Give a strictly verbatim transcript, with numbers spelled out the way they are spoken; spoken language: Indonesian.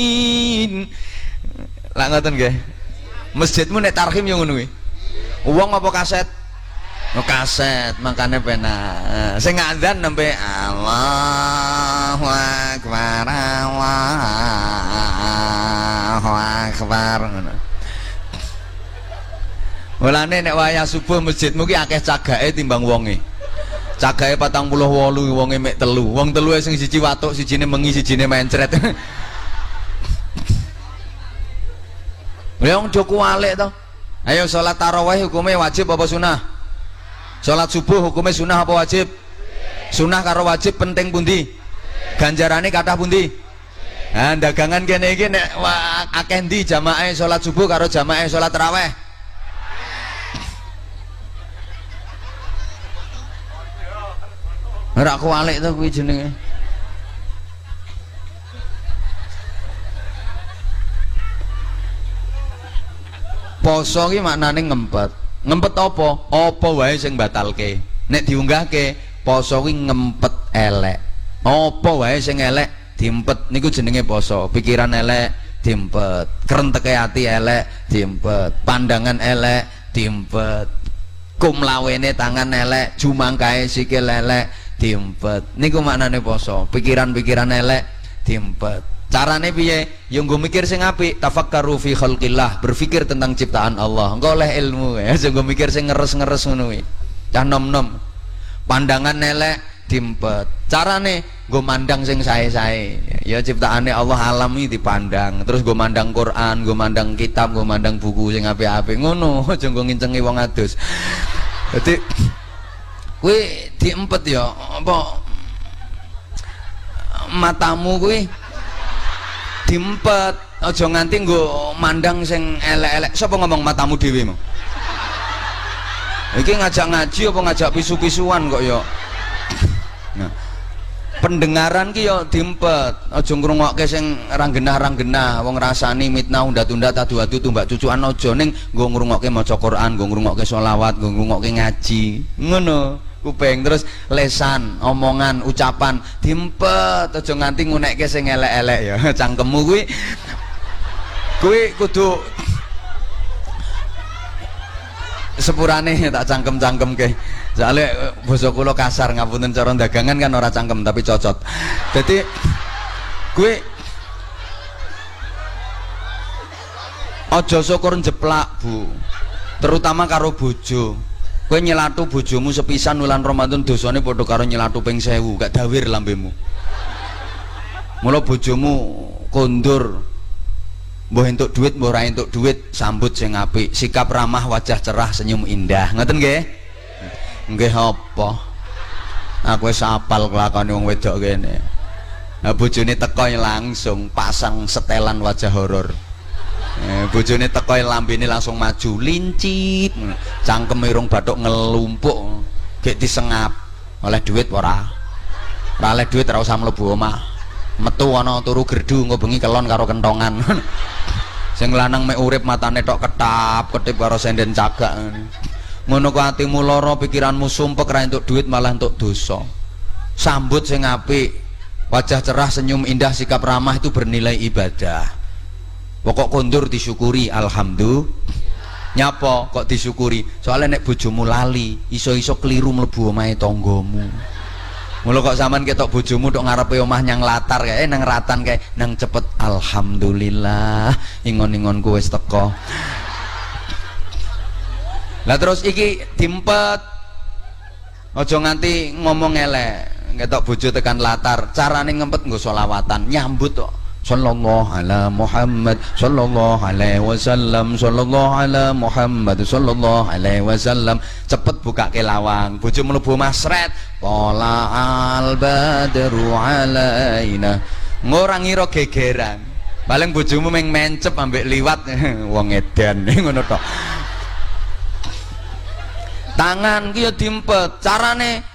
Lah ngoten nggih. Masjidmu nek tarhim yo ngono kuwi. Wong apa kaset? No kaset, makane penak. Sing ngadzan nembe Allahu Akbar, Allahu Akbar ngono. Mulane nek wayah subuh masjidmu ki akeh cagake timbang wonge. Cagake patang puluh wolu, wonge mek telu. Wong telu sing siji watuk, sijine mengi, sijine mencret. Ya wong do kuwalik to. Ayo salat tarawih hukumnya wajib apa sunah? Salat subuh hukumnya sunah apa wajib? Sunah karo wajib penting pundi? Ganjarane kathah pundi? Nah, dagangan kene iki nek akeh ndi jamaah salat subuh karo jamaah salat tarawih? Ora kuwalik to kuwi jenenge. Poso ki maknane ngempet. Ngempet apa? Apa wae sing batalke. Nek diunggahke, poso ki ngempet elek. Apa wae sing elek diempet niku jenenge poso. Pikiran elek diempet, krenteke ati elek diempet, pandangan elek diempet, kumlawene tangan elek, jumangkae sikil elek diempet. Niku maknane poso. Pikiran-pikiran elek diempet. Carane piye? Yo nggo mikir sing apik, tafakkaru fi khalqillah, berpikir tentang ciptaan Allah. Engko oleh ilmu ya, nggo mikir sing ngeres-ngeres ngono kuwi. Cah nom-nom. Pandangan elek diempet. Carane nggo mandang sing sae-sae. Ya ciptaane Allah alam iki dipandang. Terus nggo mandang Quran, nggo mandang kitab, nggo mandang buku sing apik-apik. Ngono, aja nggo ngincengi wong adus. Dadi kuwi diempet ya apa matamu kuwi diempet, aja nganti nggo mandang sing elek-elek. Sapa ngomong matamu dhewe mau? Iki ngajak ngaji apa ngajak pisu-pisuan kok ya. Nah, pendengaran ki ya diempet, aja ngrungokke sing ranggenah-ranggenah, wong rasani mitnah undat-undat adu-adu tumbak cucukan aja ning nggo ngrungokke maca Quran, nggo ngrungokke selawat, nggo ngrungokke ngaji. Ngono. Kuping terus lesan, omongan, ucapan diempet, aja nganti ngunekke sing elek-elek ya. Cangkemmu kuwi kuwi kudu sepurane tak cangkem-cangkemke. Soale basa kula kasar, ngapunten cara dagangan kan ora cangkem tapi cocot. Dadi kuwi aja syukur jeplak, Bu. Terutama karo bojo. Kowe nyelatu bojomu sepisan wulan Ramadan dosane padha karo nyelatu ping sewu, gak dawir lambemu. Mula bojomu kondur, mbuh entuk duit, mbuh ora entuk duit, sambut sing apik, sikap ramah, wajah cerah, senyum indah. Ngoten nggih? Nggih apa? Aku wis apal kelakone wong wedok kene. Nah bojone teko langsung pasang setelan wajah horor. Eh, bojone teko lambene langsung maju lincip, cangkem irung bathuk ngelumpuk, gek disengap. Oleh duit ora? Ora oleh duit ora usah mlebu omah. Metu ana turu gerdu engko bengi kelon karo kentongan. Sing lanang mek urip matane tok ketap, ketip karo senden cagak. Ngono ku atimu lara, pikiranmu sumpek ra entuk duit malah entuk dosa. Sambut sing apik, wajah cerah, senyum indah, sikap ramah itu bernilai ibadah. Pokok kondur disyukuri, alhamdulillah. Nyapa kok disyukuri? Soalnya nek bojomu lali, iso-iso keliru mlebu omahe tanggamu. Mula kok sampean ketok bojomu tok ngarepe omah nyang latar kae nang ratan kae nang cepet alhamdulillah, ingon-ingonku wis teko. Lah terus iki diempet. Aja nganti ngomong elek. Ketok bojo tekan latar, carane ngempet nggo selawatan, nyambut kok. Sallallahu ala Muhammad sallallahu alaihi wasallam, sallallahu ala Muhammad sallallahu alaihi wasallam. Cepet buka ke lawang, bojo mlebu masret, pola al badru alaina. Ngora ngira gegeran, paling bojomu meng mencep ambek liwat wong edan ngono tok. Tangan ki ya diempet, carane